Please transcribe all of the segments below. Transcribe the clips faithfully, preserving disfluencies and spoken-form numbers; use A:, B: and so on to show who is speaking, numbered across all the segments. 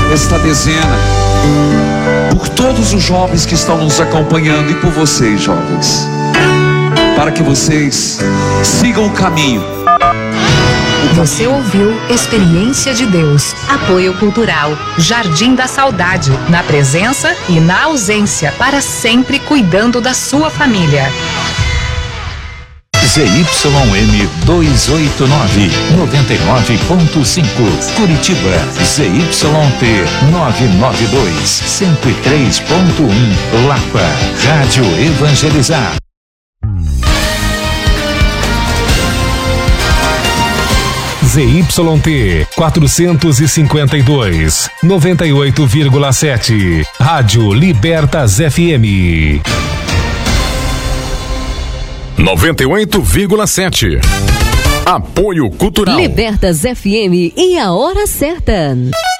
A: esta dezena, por todos os jovens que estão nos acompanhando e por vocês, jovens, para que vocês sigam o caminho.
B: Você ouviu Experiência de Deus. Apoio Cultural Jardim da Saudade, na presença e na ausência, para sempre cuidando da sua família.
C: Z Y M duzentos e oitenta e nove, noventa e nove ponto cinco, Curitiba. Z Y T novecentos e noventa e dois, cento e três ponto um, Lapa. Rádio Evangelizar.
D: Z Y T quatrocentos e cinquenta e dois, noventa e oito vírgula sete, Rádio Libertas F M.
E: noventa e oito vírgula sete. Apoio Cultural.
F: Libertas F M e a hora certa.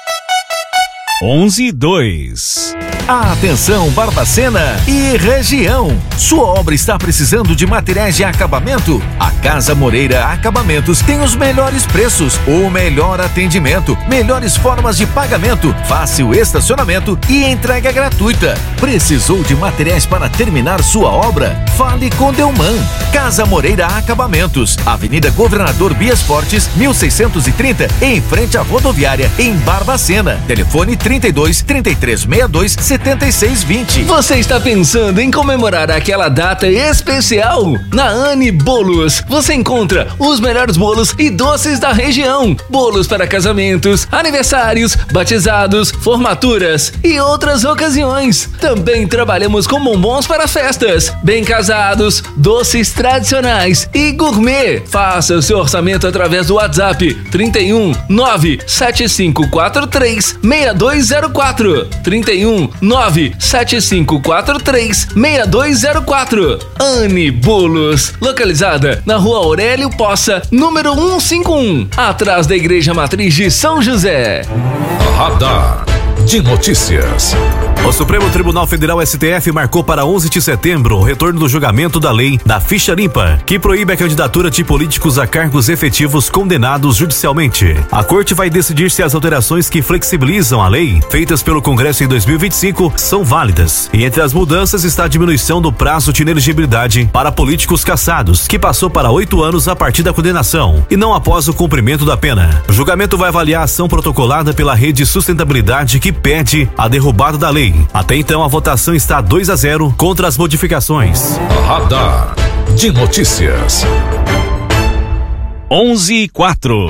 G: onze e dois.
H: Atenção, Barbacena e região. Sua obra está precisando de materiais de acabamento? A Casa Moreira Acabamentos tem os melhores preços, o melhor atendimento, melhores formas de pagamento, fácil estacionamento e entrega gratuita. Precisou de materiais para terminar sua obra? Fale com Delman. Casa Moreira Acabamentos, Avenida Governador Bias Fortes, mil seiscentos e trinta, em frente à rodoviária, em Barbacena. Telefone trinta e dois, trinta e três, sessenta e dois, setenta e seis, vinte.
I: Você está pensando em comemorar aquela data especial? Na Anne Bolos, você encontra os melhores bolos e doces da região. Bolos para casamentos, aniversários, batizados, formaturas e outras ocasiões. Também trabalhamos com bombons para festas, bem casados, doces tradicionais e gourmet. Faça o seu orçamento através do WhatsApp trinta e um, nove sete cinco quatro três, seis dois zero quatro. trinta e um, nove sete cinco quatro três, seis dois zero quatro. Anne Bolos, localizada na Rua Aurélio Poça, número cento e cinquenta e um, atrás da Igreja Matriz de São José.
E: Radar de notícias.
J: O Supremo Tribunal Federal S T F marcou para onze de setembro o retorno do julgamento da lei da ficha limpa, que proíbe a candidatura de políticos a cargos efetivos condenados judicialmente. A corte vai decidir se as alterações que flexibilizam a lei, feitas pelo Congresso em dois mil e vinte e cinco, são válidas. E entre as mudanças está a diminuição do prazo de inelegibilidade para políticos cassados, que passou para oito anos a partir da condenação, e não após o cumprimento da pena. O julgamento vai avaliar a ação protocolada pela Rede Sustentabilidade, que pede a derrubada da lei. Até então, a votação está dois a zero contra as modificações.
E: Radar de notícias.
G: onze e quatro.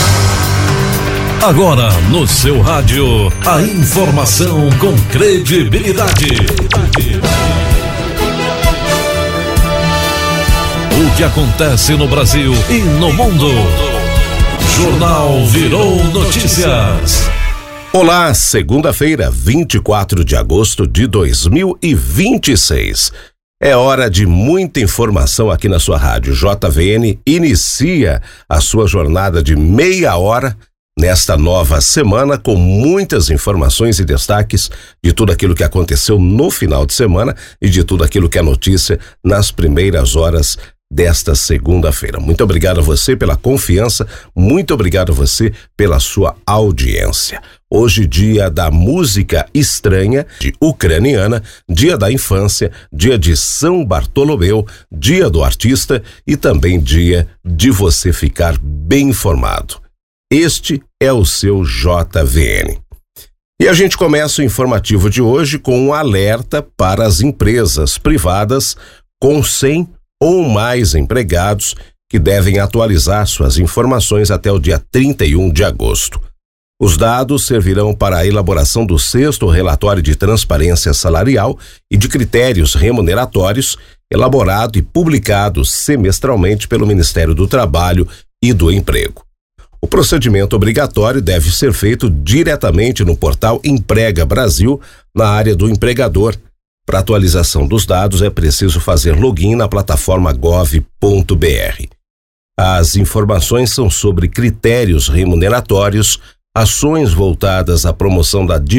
E: Agora no seu rádio, a informação com credibilidade. O que acontece no Brasil e no mundo. Jornal Virou Notícias.
K: Olá, segunda-feira, vinte e quatro de agosto de dois mil e vinte e seis. É hora de muita informação aqui na sua rádio. J V N inicia a sua jornada de meia hora nesta nova semana com muitas informações e destaques de tudo aquilo que aconteceu no final de semana e de tudo aquilo que é notícia nas primeiras horas desta segunda-feira. Muito obrigado a você pela confiança, muito obrigado a você pela sua audiência. Hoje, dia da música estranha, de ucraniana, dia da infância, dia de São Bartolomeu, dia do artista e também dia de você ficar bem informado. Este é o seu J V N. E a gente começa o informativo de hoje com um alerta para as empresas privadas com cem ou mais empregados que devem atualizar suas informações até o dia trinta e um de agosto. Os dados servirão para a elaboração do sexto relatório de transparência salarial e de critérios remuneratórios, elaborado e publicado semestralmente pelo Ministério do Trabalho e do Emprego. O procedimento obrigatório deve ser feito diretamente no portal Emprega Brasil, na área do empregador. Para atualização dos dados é preciso fazer login na plataforma gov ponto br. As informações são sobre critérios remuneratórios, ações voltadas à promoção da